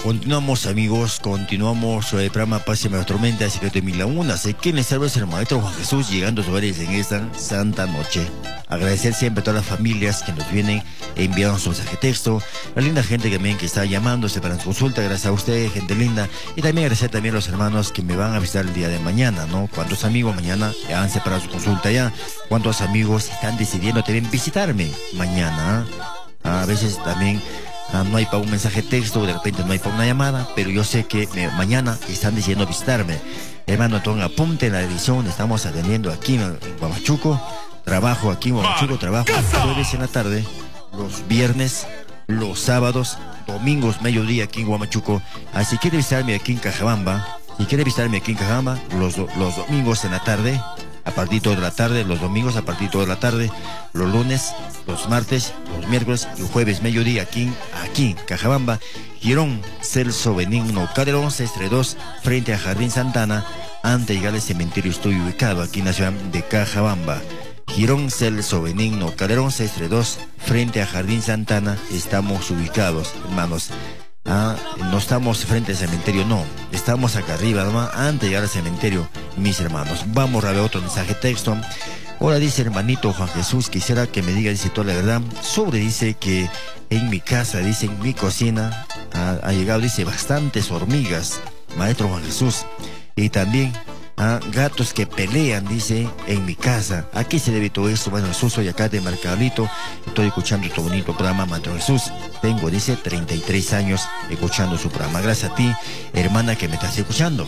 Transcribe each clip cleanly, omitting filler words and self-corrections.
Continuamos, amigos, continuamos el programa Paz y Menos Tormenta, Secreto de Mil Lagunas. Quienes salva es el Maestro Juan Jesús, llegando a sus hogares en esta santa noche. Agradecer siempre a todas las familias que nos vienen enviando su mensaje de texto, la linda gente también que está llamándose para su consulta, gracias a ustedes, gente linda, y también agradecer también a los hermanos que me van a visitar el día de mañana, ¿no? ¿Cuántos amigos mañana han separado su consulta ya? ¿Cuántos amigos están decidiendo también visitarme mañana? A veces también no hay para un mensaje de texto, de repente no hay para una llamada, pero yo sé que mañana están decidiendo visitarme. Hermano, entonces apunte en la edición, estamos atendiendo aquí en Huamachuco, trabajo aquí en Huamachuco, trabajo los jueves en la tarde, los viernes, los sábados, domingos, mediodía aquí en Huamachuco. Así quiere visitarme aquí en Cajabamba, los domingos en la tarde, a partir de la tarde, los domingos a partir de la tarde, los lunes, los martes, los miércoles y jueves mediodía aquí en Cajabamba, Girón Celso Benigno Calderón 632 frente a Jardín Santana. Antes de llegar al cementerio estoy ubicado aquí en la ciudad de Cajabamba. Girón Celso Benigno Calderón 632 frente a Jardín Santana estamos ubicados, hermanos. No estamos frente al cementerio, no. Estamos acá arriba, nomás, antes de llegar al cementerio, mis hermanos. Vamos a ver otro mensaje de texto. Hola, dice hermanito Juan Jesús, quisiera que me diga, dice toda la verdad. Dice que en mi casa, dice en mi cocina, ha llegado, dice, bastantes hormigas, maestro Juan Jesús. Y también gatos que pelean, dice, en mi casa. ¿A qué se debe todo esto? Bueno, Jesús, soy acá de Marcadito, estoy escuchando tu bonito programa, Maestro Jesús. Tengo, dice, 33 años escuchando su programa. Gracias a ti, hermana, que me estás escuchando.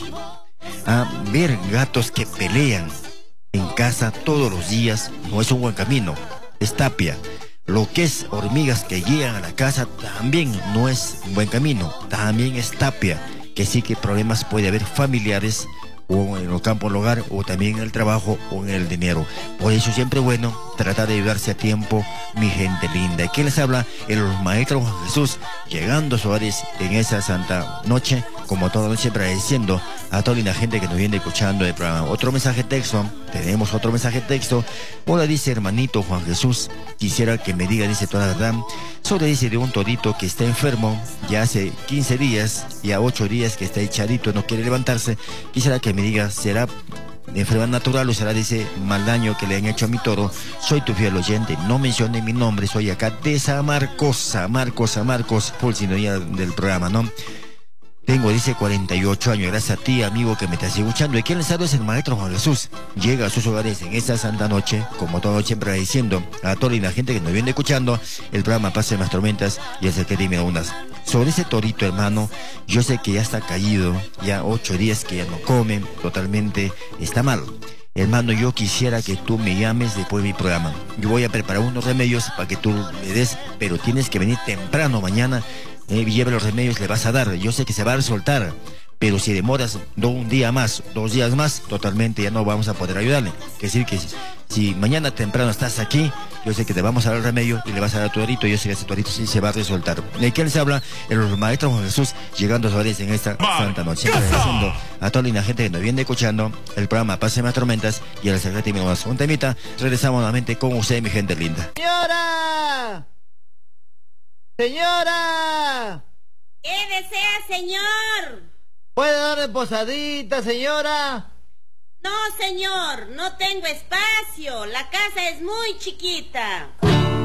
Ver gatos que pelean en casa todos los días no es un buen camino, es tapia. Lo que es hormigas que llegan a la casa también no es un buen camino, también es tapia, que sí que problemas puede haber familiares, o en el campo del hogar, o también en el trabajo, o en el dinero. Por eso siempre es bueno tratar de ayudarse a tiempo, mi gente linda. ¿Y quién les habla? El Maestro Juan Jesús, llegando a sus hogares en esa santa noche, como toda noche, agradeciendo a toda la gente que nos viene escuchando el programa. Otro mensaje de texto, tenemos otro mensaje de texto. Hola, dice hermanito Juan Jesús, quisiera que me diga, dice toda la verdad, dice de un torito que está enfermo, ya hace 15 días, ya 8 días que está echadito, no quiere levantarse. Quisiera que me diga, ¿será de enfermedad natural o será, dice, mal daño que le han hecho a mi toro? Soy tu fiel oyente, no mencione mi nombre, soy acá de San Marcos, por sintonía del programa, ¿no? Tengo, dice, 48 años, gracias a ti, amigo, que me estás escuchando. ¿Y quién les habla? Es el Maestro Juan Jesús. Llega a sus hogares en esta santa noche, como toda noche, siempre agradeciendo a toda la gente que nos viene escuchando el programa Paz de las Tormentas y el Secreto de Mil Lagunas. Sobre ese torito, hermano, yo sé que ya está caído, ya 8 días que ya no come, totalmente está mal. Hermano, yo quisiera que tú me llames después de mi programa. Yo voy a preparar unos remedios para que tú le des, pero tienes que venir temprano mañana. Lleve los remedios, le vas a dar. Yo sé que se va a soltar, pero si demoras un día más, 2 días más, totalmente ya no vamos a poder ayudarle. Es decir, que si mañana temprano estás aquí, yo sé que te vamos a dar el remedio y le vas a dar a tu torito. Yo sé que ese torito sí se va a resoltar. ¿De quién les habla? El Maestro Juan Jesús, llegando a sus hogares en esta santa noche. Agradeciendo a toda la gente que nos viene escuchando el programa Paz de las Tormentas y el Secreto de Mil Lagunas. Un temita, regresamos nuevamente con usted, mi gente linda. ¡Señora! ¡Señora! ¿Qué desea, señor? ¿Puede darle posadita, señora? No, señor, no tengo espacio. La casa es muy chiquita.